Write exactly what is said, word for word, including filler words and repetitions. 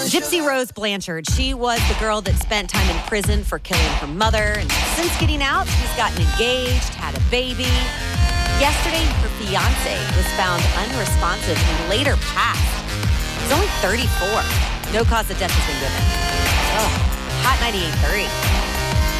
Gypsy Rose Blanchard, she was the girl that spent time in prison for killing her mother. And since getting out, she's gotten engaged, had a baby. Yesterday, her fiance was found unresponsive and later passed. He's only thirty-four. No cause of death has been given. Oh, Hot ninety-eight point three.